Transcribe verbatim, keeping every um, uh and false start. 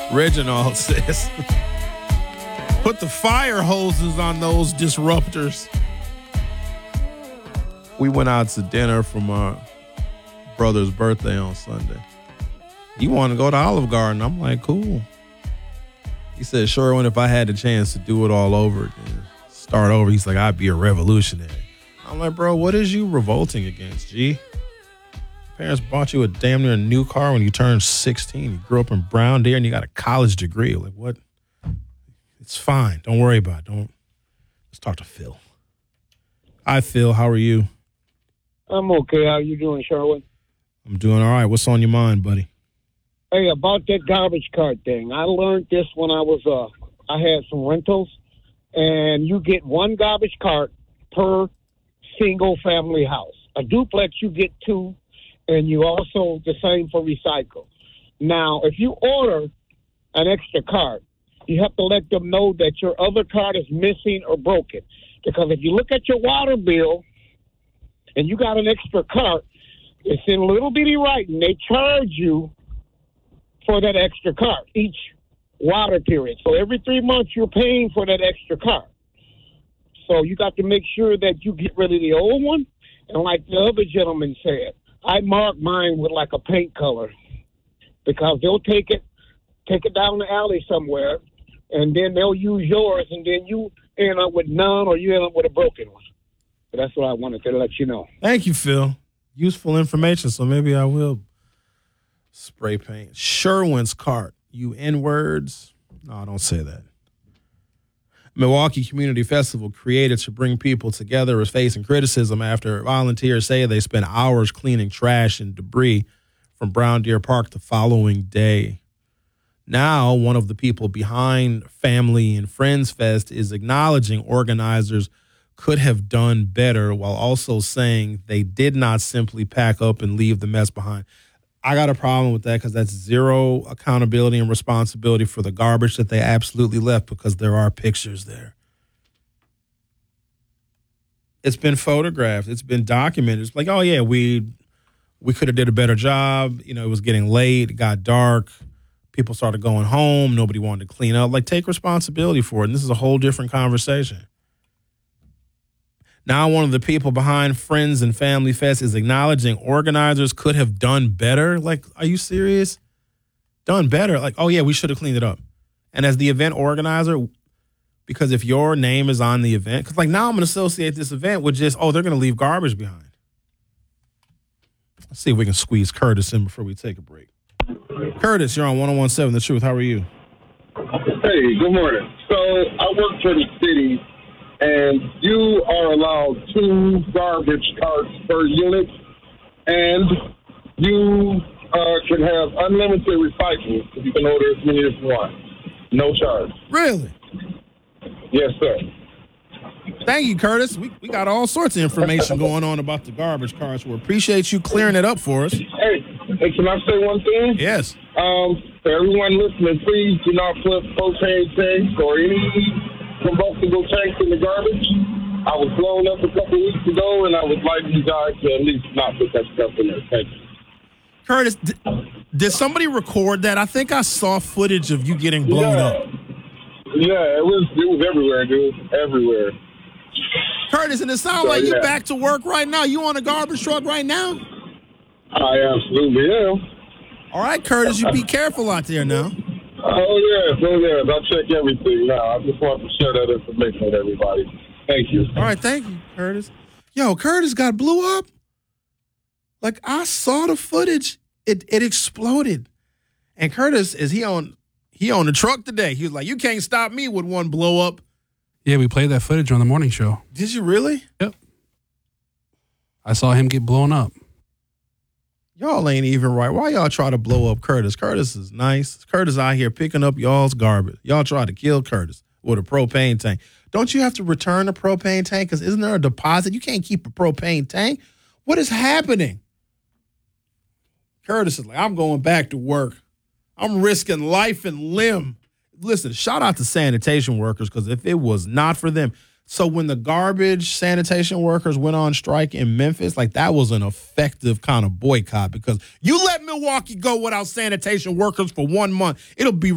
Reginald says, put the fire hoses on those disruptors. We went out to dinner for my brother's birthday on Sunday. He wanted to go to Olive Garden. I'm like, cool. He said, Sherwin, if I had the chance to do it all over again, start over, he's like, I'd be a revolutionary. I'm like, bro, what is you revolting against, G? Parents bought you a damn near new car when you turned sixteen. You grew up in Brown Deer and you got a college degree. Like, what? It's fine. Don't worry about it. Don't. Let's talk to Phil. Hi, Phil. How are you? I'm okay. How you doing, Sherwin? I'm doing all right. What's on your mind, buddy? Hey, about that garbage cart thing. I learned this when I was, uh, I had some rentals, and you get one garbage cart per single family house. A duplex, you get two, and you also the same for recycle. Now, if you order an extra cart, you have to let them know that your other cart is missing or broken. Because if you look at your water bill and you got an extra cart, it's in little bitty writing. They charge you for that extra cart each water period. So every three months you're paying for that extra cart. So you got to make sure that you get rid of the old one. And like the other gentleman said, I mark mine with like a paint color because they'll take it, take it down the alley somewhere, and then they'll use yours, and then you end up with none or you end up with a broken one. So that's what I wanted to let you know. Thank you, Phil. Useful information, so maybe I will spray paint. Sherwin's cart. You N-words? No, don't say that. Milwaukee Community Festival created to bring people together is facing criticism after volunteers say they spent hours cleaning trash and debris from Brown Deer Park the following day. Now, one of the people behind Family and Friends Fest is acknowledging organizers could have done better while also saying they did not simply pack up and leave the mess behind. I got a problem with that because that's zero accountability and responsibility for the garbage that they absolutely left because there are pictures there. It's been photographed. It's been documented. It's like, oh, yeah, we we could have did a better job. You know, it was getting late. It got dark. People started going home. Nobody wanted to clean up. Like, take responsibility for it. And this is a whole different conversation. Now one of the people behind Friends and Family Fest is acknowledging organizers could have done better. Like, are you serious? Done better? Like, oh, yeah, we should have cleaned it up. And as the event organizer, because if your name is on the event, because, like, now I'm going to associate this event with just, oh, they're going to leave garbage behind. Let's see if we can squeeze Curtis in before we take a break. Curtis, you're on one oh one point seven The Truth. How are you? Hey, good morning. So I work for the city, and you are allowed two garbage carts per unit, and you uh, can have unlimited recycling. You can order as many as you want. No charge. Really? Yes, sir. Thank you, Curtis. We we got all sorts of information going on about the garbage carts. We appreciate you clearing it up for us. Hey, hey, can I say one thing? Yes. Um, for everyone listening, please do not put propane tanks or any combustible tanks in the garbage. I was blown up a couple weeks ago, and I would like you guys to at least not put that stuff in there. Thank you. Curtis, did, did somebody record that? I think I saw footage of you getting blown yeah. up. Yeah, it was it was everywhere, dude. Everywhere. Curtis, and it sounds so, like yeah. you're back to work right now. You on a garbage truck right now? I absolutely am. All right, Curtis, you be careful out there now. Oh, yes, oh, yes. I'll check everything now. I just want to share that information with everybody. Thank you. All right, thank you, Curtis. Yo, Curtis got blew up. Like, I saw the footage. It it exploded. And Curtis, is he on he on the truck today? He was like, you can't stop me with one blow up. Yeah, we played that footage on the morning show. Did you really? Yep. I saw him get blown up. Y'all ain't even right. Why y'all try to blow up Curtis? Curtis is nice. Curtis out here picking up y'all's garbage. Y'all try to kill Curtis with a propane tank. Don't you have to return a propane tank? Because isn't there a deposit? You can't keep a propane tank. What is happening? Curtis is like, I'm going back to work. I'm risking life and limb. Listen, shout out to sanitation workers, because if it was not for them. So when the garbage sanitation workers went on strike in Memphis, like, that was an effective kind of boycott, because you let Milwaukee go without sanitation workers for one month, it'll be